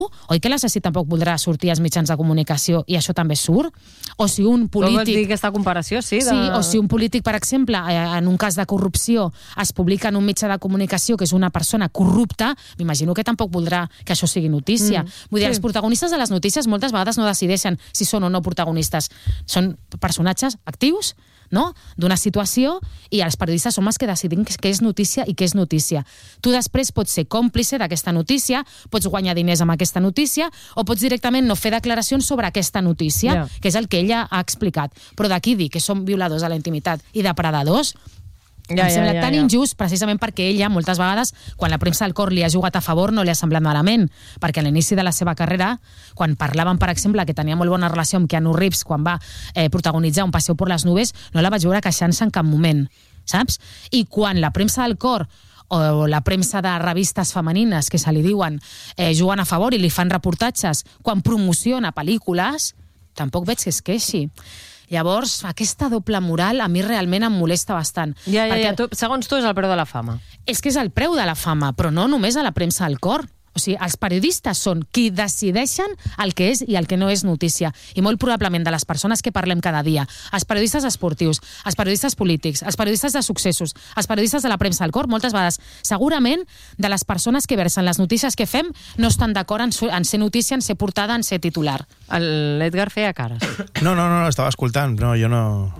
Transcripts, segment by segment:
oi que l'assassí tampoc voldrà sortir als mitjans de comunicació i això també surt? O si un polític... Vols dir aquesta comparació, sí? Sí, o si un polític, per exemple, en un cas de corrupció es publica en un mitjà de comunicació que és una persona corrupta, m'imagino que tampoc voldrà que això sigui notícia. Vull dir, els protagonistes de les notícies moltes vegades no decideixen si són o no protagonistes. Són personatges actius, no?, d'una situació, i els periodistes som els que decidim què és notícia i què és notícia. Tu després pots ser còmplice d'aquesta notícia, pots guanyar diners amb aquesta notícia, o pots directament no fer declaracions sobre aquesta notícia, que és el que ella ha explicat. Però d'aquí dir que són violadors de la intimitat i depredadors, em sembla tan injust, precisament perquè ella, moltes vegades, quan la premsa del cor li ha jugat a favor, no li ha semblat malament, perquè a l'inici de la seva carrera, quan parlaven, per exemple, que tenia molt bona relació amb Keanu Reeves, quan va protagonitzar Un paseo por las nubes, no la vaig veure queixant-se en cap moment, saps? I quan la premsa del cor o la premsa de revistes femenines, que se li diuen, juguen a favor i li fan reportatges, quan promociona pel·lícules, tampoc veig que es queixi. Llavors, aquesta doble moral a mi realment em molesta bastant. Segons tu és el preu de la fama. És que és el preu de la fama, però no només a la premsa del cor. O sigui, els periodistes són qui decideixen el que és i el que no és notícia. I molt probablement de les persones que parlem cada dia, els periodistes esportius, els periodistes polítics, els periodistes de successos, els periodistes de la premsa del cor, moltes vegades, segurament, de les persones que versen les notícies que fem no estan d'acord en ser notícia, en ser portada, en ser titular. L'Edgar feia cares. No, estava escoltant. No, jo no...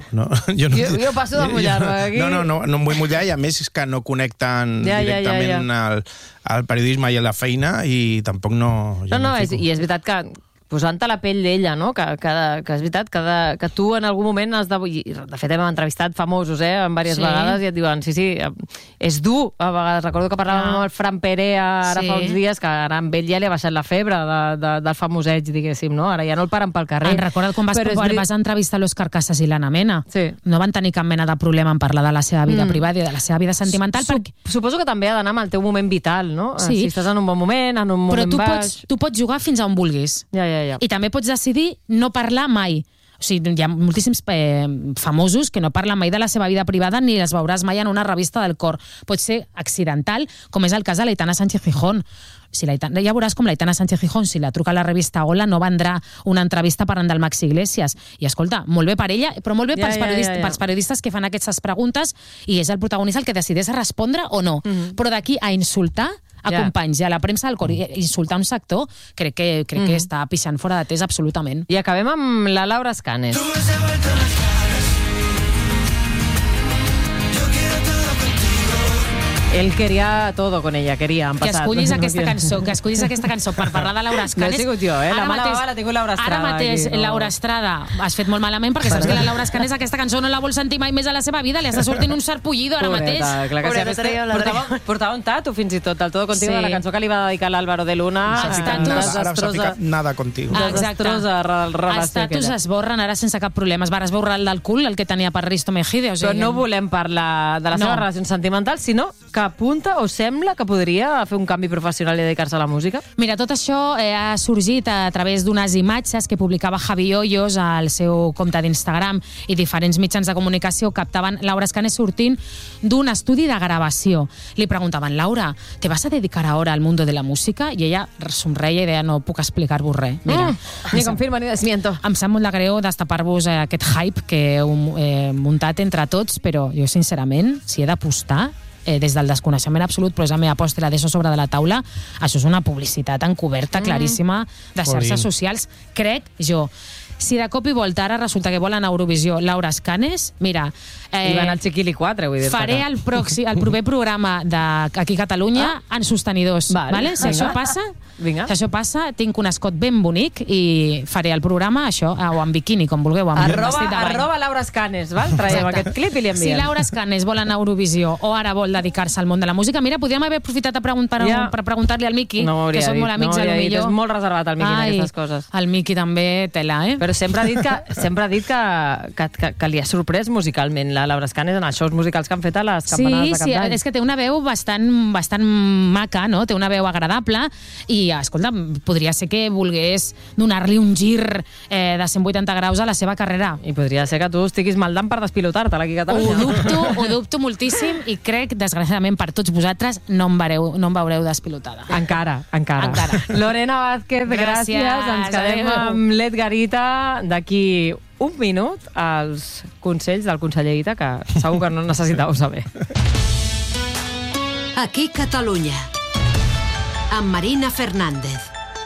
Jo passo de mullar-me aquí. No em vull mullar, i a més és que no connecten directament al periodisme i a la feina, i tampoc no... I és veritat que posant-te la pell d'ella, no? Que és veritat que tu en algun moment has de... De fet, hem entrevistat famosos, en diverses vegades, i et diuen, sí, és dur, a vegades. Recordo que parlàvem amb el Fran Pere ara fa uns dies, que ara amb ell ja li ha baixat la febre del famoseig, diguéssim, no? Ara ja no el paren pel carrer. Recorda't quan vas entrevistar l'Òscar Casas i l'Anna Mena. No van tenir cap mena de problema en parlar de la seva vida privada i de la seva vida sentimental. Suposo que també ha d'anar amb el teu moment vital, no? Si estàs en un bon moment, en un moment baix... Però tu pots jugar fins a on vulguis. I també pots decidir no parlar mai. O sigui, hi ha moltíssims famosos que no parlen mai de la seva vida privada ni les veuràs mai en una revista del cor. Pot ser accidental, com és el cas de l'Aitana Sánchez Gijón. Ja veuràs com l'Aitana Sánchez Gijón, si la truca a la revista Hola, no vendrà una entrevista parlant del Maxi Iglesias. I escolta, molt bé per ella, però molt bé pels periodistes que fan aquestes preguntes, i és el protagonista el que decideix respondre o no. Però d'aquí a insultar a companys i a la premsa del cor, insultar un sector, crec que està pixant fora de test absolutament. I acabem amb la Laura Escanes. Él quería todo con ella, quería, en passat. Que escollis aquesta cançó per parlar de Laura Escanes. No he sigut jo, la mala bava la tinc Laura Estrada. Ara mateix, Laura Estrada, has fet molt malament, perquè saps que la Laura Escanes aquesta cançó no la vol sentir mai més a la seva vida, li està sortint un sarpullido ara mateix. Portava un tatu fins i tot, del Todo Contigo, de la cançó que li va dedicar l'Álvaro de Luna. Ara s'ha picat Nada Contigo. Desastrosa relació. Els tatus esborren ara sense cap problema. Es va esborrar el del cul, el que tenia per Risto Mejide. Però no volem parlar de la seva relació sentimental, sinó que apunta o sembla que podria fer un canvi professional i dedicar-se a la música? Mira, tot això ha sorgit a través d'unes imatges que publicava Javi Hoyos al seu compte d'Instagram, i diferents mitjans de comunicació captaven Laura Escanes sortint d'un estudi de gravació. Li preguntaven, Laura, ¿te vas a dedicar ahora al mundo de la música? I ella somreia i deia, no puc explicar-vos res. Mira, ni confirma ni desmiento. Em sap molt de greu destapar-vos aquest hype que heu muntat entre tots, però jo, sincerament, si he d'apostar, des del desconeixement absolut, però és la meva aposta, la deixo sobre de la taula, això és una publicitat encoberta, claríssima, de xarxes socials, crec jo. Si de cop i volta ara resulta que volen a Eurovisió Laura Escanes, mira... I van al Chiquili 4, vull dir. Faré el proper programa aquí a Catalunya en sostenidors. Si això passa, tinc un escot ben bonic i faré el programa, això, o en biquini, com vulgueu. Arroba Laura Escanes, val? Traiem aquest clip i li enviem. Si Laura Escanes vol anar a Eurovisió o ara vol dedicar-se al món de la música, mira, podríem haver aprofitat per preguntar-li al Miqui, que són molt amics, és molt reservat el Miqui en aquestes coses. El Miqui també tela, Però Però sempre ha dit que li ha sorprès musicalment la Laura Escanes en els shows musicals que han fet a les campanades de Cap d'Any. Sí, és que té una veu bastant maca, no? Té una veu agradable i, escolta, podria ser que volgués donar-li un gir de 180 graus a la seva carrera. I podria ser que tu estiguis maldant per despilotar-te aquí a Catalunya. Ho dubto moltíssim i crec, desgraciadament per tots vosaltres, no em veureu despilotada. Encara. Lorena Vázquez, gràcies. Ens quedem amb l'Edgarita. D'aquí un minut als consells del conseller Ita, que segur que no necessitàveu saber. Aquí Catalunya, amb Marina Fernández.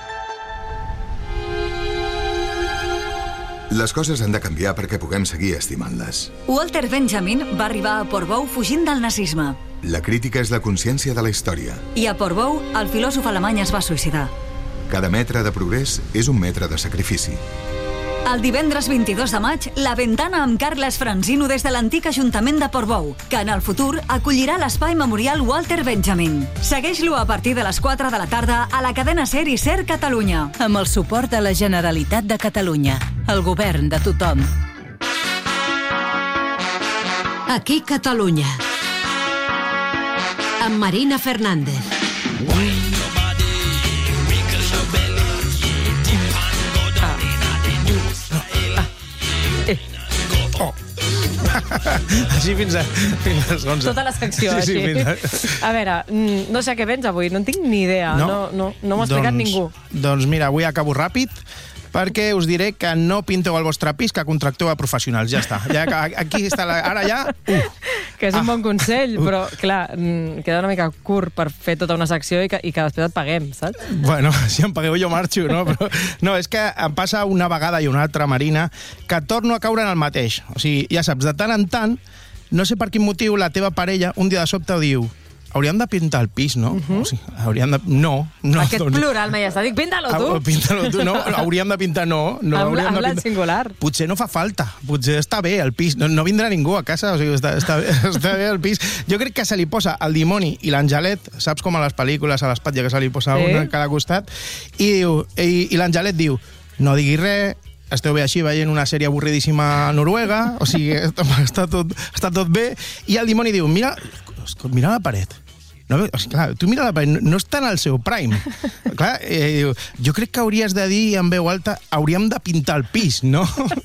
Les coses han de canviar perquè puguem seguir estimant-les. Walter Benjamin va arribar a Portbou fugint del nazisme. La crítica és la consciència de la història. I a Portbou, el filòsof alemany es va suïcidar. Cada metre de progrés és un metre de sacrifici. El divendres 22 de maig, La Ventana amb Carles Franzino des de l'antic Ajuntament de Portbou, que en el futur acollirà l'espai memorial Walter Benjamin. Segueix-lo a partir de les 4 de la tarda a la cadena SER i SER Catalunya. Amb el suport de la Generalitat de Catalunya, el govern de tothom. Aquí Catalunya, amb Marina Fernández. Així fins als 11. Tota la secció, així. A veure, no sé a què vens avui, no en tinc ni idea. No m'ho ha explicat ningú. Doncs mira, avui acabo ràpid, perquè us diré que no pinteu el vostre pis, que contracteu a professionals. Ja està. Aquí està ara ja... Que és un bon consell, però, clar, queda una mica curt per fer tota una secció i que després et paguem, saps? Bueno, si em pagueu jo marxo, no? Però, no, és que em passa una vegada i una altra, Marina, que torno a caure en el mateix. O sigui, ja saps, de tant en tant, no sé per quin motiu la teva parella un dia de sobte diu: hauríem de pintar el pis, no? O sigui, hauríem de... No. Aquest plural majestàtic, píntalo tu. Píntalo tu, no. Hauríem de pintar, no. Habla en singular. Potser no fa falta. Potser està bé el pis. No vindrà ningú a casa. O sigui, està bé el pis. Jo crec que se li posa el dimoni i l'Angelet, saps com a les pel·lícules, a l'espatlla, que se li posa una a cada costat, i l'Angelet diu: no diguis res, esteu bé així veient una sèrie avorridíssima a Noruega, o sigui, està tot bé, i el dimoni diu: mira la paret. No, o sigui, clar, tu mira la paret, no està en el seu prime. Clar, jo crec que hauries de dir en veu alta: hauríem de pintar el pis, no?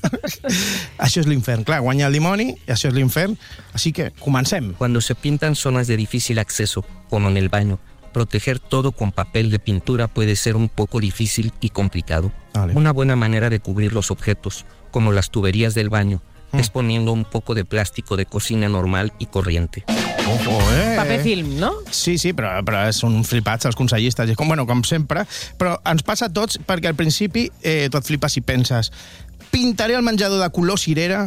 Això és l'infern. Clar, guanya el dimoni i això és l'infern. Així que comencem. Cuando se pintan zonas de difícil acceso, como en el baño, proteger todo con papel de pintura puede ser un poco difícil y complicado. Vale. Una buena manera de cubrir los objetos, como las tuberías del baño, es poniendo un poco de plástico de cocina normal y corriente. Ojo, Paper film, no? Sí, però són flipats els consellistes. És com sempre, però ens passa a tots, perquè al principi tu et flipes i penses: pintaré el menjador de color cirera,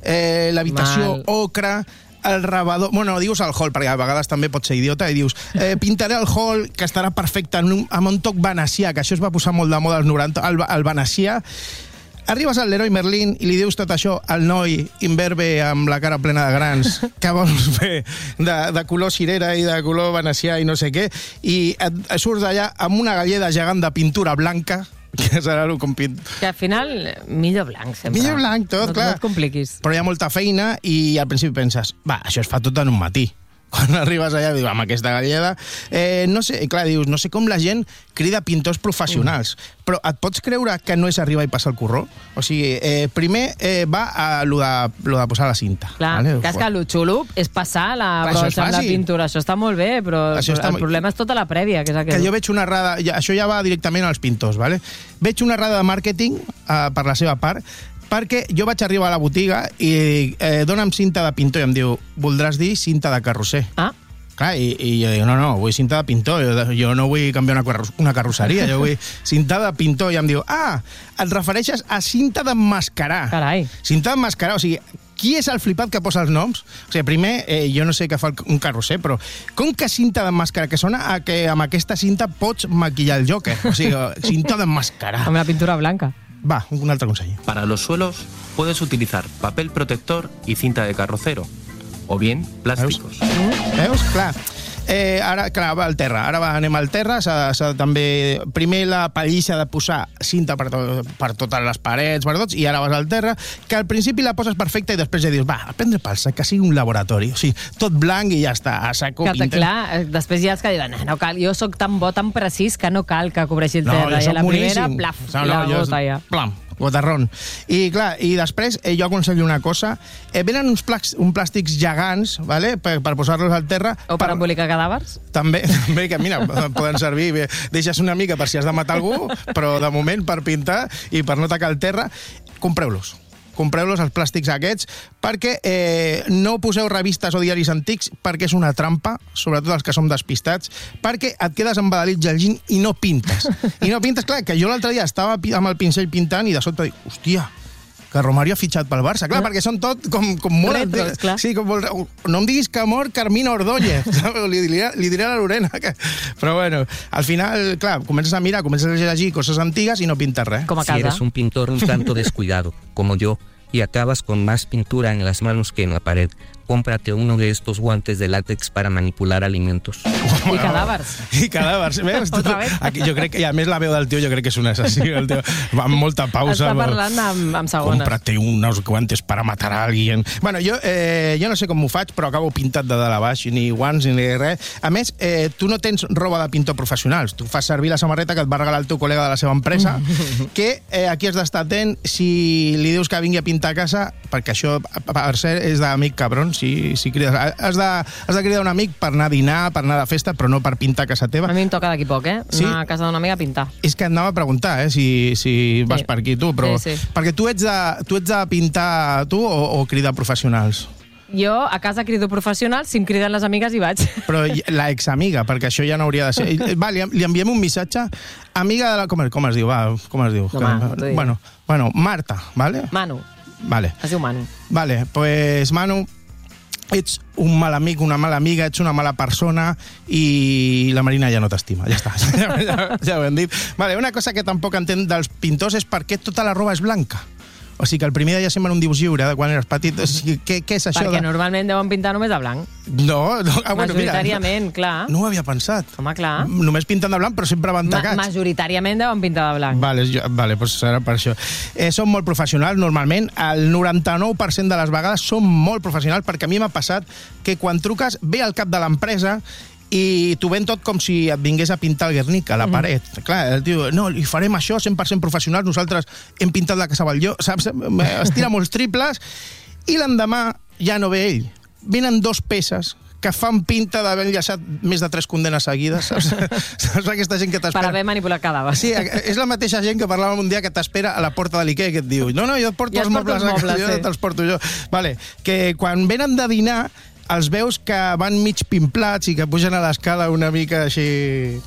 l'habitació ocre, el rebedor... Bueno, dius el hall, perquè a vegades també pots ser idiota, i dius: pintaré el hall, que estarà perfecte, amb un toc venecià, que això es va posar molt de moda als 90, el venecià. Arribes al Leroy Merlin i li dius tot això al noi imberbe amb la cara plena de grans que vols fer de color cirera i de color venecià i no sé què, i surts d'allà amb una galleda gegant de pintura blanca, que serà el com pint. Que al final, millor blanc, sempre. Millor blanc, tot, clar. No et compliquis. Però hi ha molta feina i al principi penses: va, això es fa tot en un matí. Quan arribes allà, dius, amb aquesta galleda... no sé, clar, dius, no sé com la gent crida pintors professionals, però et pots creure que no és arribar i passar el corró? O sigui, primer va a lo de posar la cinta. Clar, vale? Que és que el xulo és passar la brossa amb la pintura. Això està molt bé, però el problema és tota la prèvia, que és aquest. Que jo veig una errada... Això ja va directament als pintors, vale? Veig una errada de màrqueting per la seva part, perquè jo vaig arribar a la botiga i dona'm cinta de pintor i em diu: voldràs dir cinta de carrosser. Ah. Clar, i jo dic: no, vull cinta de pintor, jo no vull canviar una carrosseria, jo vull cinta de pintor. I em diu: et refereixes a cinta d'emmascarar. Carai. Cinta d'emmascarar, o sigui, qui és el flipat que posa els noms? O sigui, primer, jo no sé què fa un carrosser, però com que cinta d'emmascarar, que sona a que amb aquesta cinta pots maquillar el Joker. O sigui, cinta d'emmascarar. Amb la pintura blanca. Va, un altre consell. Para los suelos puedes utilizar papel protector y cinta de carrocero, o bien plásticos. Veus? Clar. Ara, clar, va al terra. Ara anem al terra. S'ha també... Primer la pallissa de posar cinta per totes les parets, per tots, i ara vas al terra, que al principi la poses perfecta i després ja dius, va, a prendre palsa, que sigui un laboratori. O sigui, tot blanc i ja està, a saco. Clar, després hi ha els que diuen, no cal, jo sóc tan bo, tan precís, que no cal que cobreixi el terra. I a la primera, plaf, la gota ja. Plam. Gotarrón. I clar, i després jo aconsello una cosa. Venen uns plàstics gegants, vale? per posar-los al terra. O per embolicar cadàvers? També, que mira, poden servir. Deixes una mica per si has de matar algú, però de moment per pintar i per no tacar el terra, compreu-los, els plàstics aquests, perquè no poseu revistes o diaris antics, perquè és una trampa, sobretot els que som despistats, perquè et quedes embadalit llegint i no pintes. I no pintes, clar, que jo l'altre dia estava amb el pincell pintant i de sobte dic, hòstia, que Romario ha fitxat pel Barça. Clar, perquè són tot com molt... Retros, clar. Sí, no em diguis que mor Carmina Ordóñez. Li diré a la Lorena. Però bueno, al final, clar, comences a mirar, comences a llegir coses antigues i no pintes res. Com a casa. Si eres un pintor un tanto descuidado, como yo, y acabas con más pintura en las manos que en la pared, cómprate uno de estos guantes de látex para manipular alimentos. I cadàvers. I cadàvers. Veus? Aquí, jo crec que, a més, la veu del tio jo crec que és una assassí. El tio va amb molta pausa. Està parlant amb segones. Cómprate unos guantes para matar a alguien. Bueno, jo no sé com m'ho faig, però acabo pintat de dalt a baix, ni guants ni res. A més, tu no tens roba de pintor professionals. Tu fas servir la samarreta que et va regalar el teu col·lega de la seva empresa, que aquí has d'estar atent si li dius que vingui a pintar a casa, perquè això, per ser, és d'amic cabron. Si crides, has de cridar un amic per anar a dinar, per anar de festa, però no per pintar a casa teva. A mi em toca d'aquí poc, Sí? Anar a casa d'una amiga a pintar. És que et anava a preguntar, si vas per aquí tu, però... Sí. Perquè tu ets de pintar tu o cridar professionals? Jo a casa crido professionals, si em criden les amigues hi vaig. Però la examiga, perquè això ja no hauria de ser... Va, li enviem un missatge. Amiga de la... Com es diu? Va, com es diu? No, bueno, Marta, vale? Manu. Vale. Es diu Manu. Vale, pues Manu, ets un mal amic, una mala amiga, ets una mala persona i la Marina ja no t'estima, ja està, ja ho hem dit. Vale, una cosa que tampoc entenc dels pintors és per què tota la roba és blanca. O sigui que el primer dia sembla un dibuix lliure de quan eres petit. O sigui, què és això? Perquè normalment deuen pintar només de blanc. No. Majoritàriament, mira, clar. No ho havia pensat. Home, clar. Només pinten de blanc, però sempre van tacats. Majoritàriament deuen pintar de blanc. Vale, doncs serà per això. Són molt professionals, normalment. El 99% de les vegades són molt professionals, perquè a mi m'ha passat que quan truques ve al cap de l'empresa i t'ho ven tot com si et vingués a pintar el Guernica, a la paret. Clar, el tio, no, li farem això, 100% professionals, nosaltres hem pintat la Casa Batlló, saps? Es tira molts triples, i l'endemà ja no ve ell. Venen 2 peces que fan pinta d'haver enllaçat més de 3 condenes seguides, saps aquesta gent que t'espera? Per haver manipulat cadàvers. Sí, és la mateixa gent que parlàvem un dia que t'espera a la porta de l'Ikea, que et diu, no, jo et porto els mobles, jo te'ls porto jo. Vale, que quan venen de dinar els veus que van mig pimplats i que pugen a l'escala una mica així...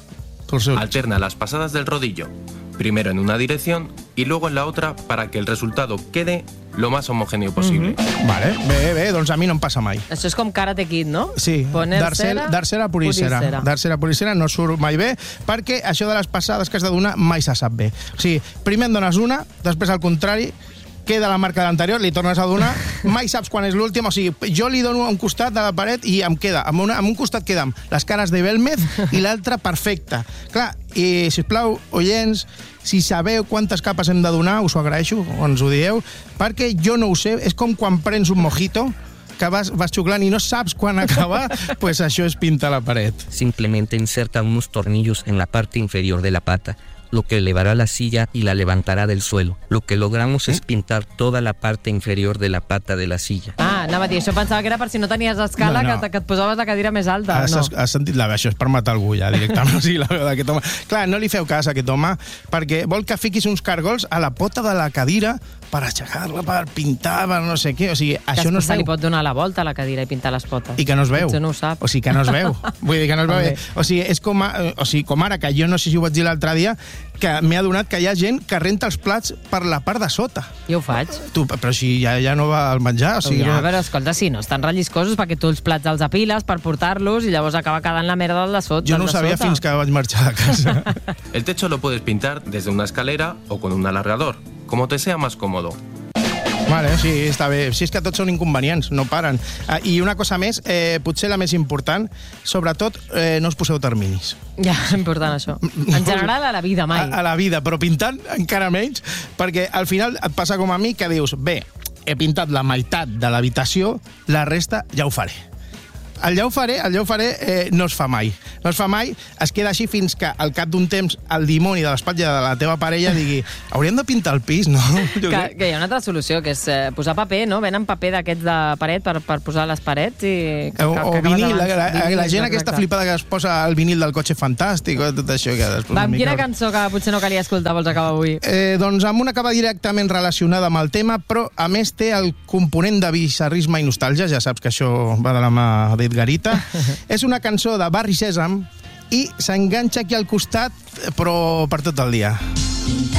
Alterna las pasadas del rodillo, primero en una dirección y luego en la otra para que el resultado quede lo más homogéneo posible. Vale, bé, doncs a mi no em passa mai. Això és com Karate Kid, no? Sí, d'arcera a purissera. D'arcera a purissera no surt mai bé, perquè això de les passades que has de donar mai se sap bé. O sigui, primer en dones una, després al contrari, queda la marca de l'anterior, li tornes a donar, mai saps quan és l'últim, o sigui, jo li dono a un costat de la paret i em queda, amb un costat queden les cares de Belmez i l'altre perfecte. Clar, i sisplau, oients, si sabeu quantes capes hem de donar, us ho agraeixo, o ens ho dieu, perquè jo no ho sé, és com quan prens un mojito, que vas xuclant i no saps quan acabar, pues això és pintar la paret. Simplemente inserta unos tornillos en la parte inferior de la pata, lo que elevará la silla y la levantará del suelo. Lo que logramos es pintar toda la parte inferior de la pata de la silla. Anava a dir, això pensava que era per si no tenies escala, no. Que et posaves la cadira més alta. Has sentit la veu, això és per matar algú ja directament. O sigui, la veu d'aquest home. Clar, no li feu cas a aquest home, perquè vol que fiquis uns cargols a la pota de la cadira per aixecar-la, per pintar, per no sé què. O sigui, això no es veu. Se li pot donar la volta a la cadira i pintar les potes. I que no es veu. Potser no ho sap. O sigui, que no es veu. Vull dir que no es veu. O sigui, és com ara, que jo no sé si ho vaig dir l'altre dia, que m'he adonat que hi ha gent que renta els plats per la part de sota. Jo ho faig. Però si ja no va al menjar, o sigui... Ja, però escolta, si no estan relliscosos, perquè tu els plats els apiles per portar-los i llavors acaba quedant la merda del de sota. Jo no ho sabia fins que vaig marxar de casa. El techo lo puedes pintar desde una escalera o con un alargador, como te sea más cómodo. Vale, sí, està bé. Si és que tots són inconvenients, no paren. I una cosa més, potser la més important, sobretot, no us poseu terminis. Ja, és important això. En general, a la vida, mai. A la vida, però pintant encara menys, perquè al final et passa com a mi que dius, bé, he pintat la meitat de l'habitació, la resta ja ho faré. El ja ho faré no es fa mai. No es fa mai, es queda així fins que al cap d'un temps el dimoni de l'espatlla de la teva parella digui hauríem de pintar el pis, no? Que hi ha una altra solució, que és posar paper, no? Venen paper d'aquests de paret per posar a les parets i... O vinil, la gent aquesta flipada que es posa el vinil del cotxe fantàstic, tot això. Va, amb quina cançó que potser no calia escoltar vols acabar avui? Doncs amb una que va directament relacionada amb el tema, però a més té el component de bizarrisme i nostàlgia, ja saps que això va de la mà d'Edgarita. És una cançó de Barri Sèsam i s'enganxa aquí al costat, però per tot el dia.